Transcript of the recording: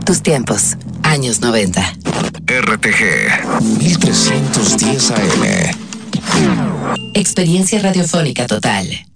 Tus tiempos, años 90. RTG 1310 AM. Experiencia radiofónica total.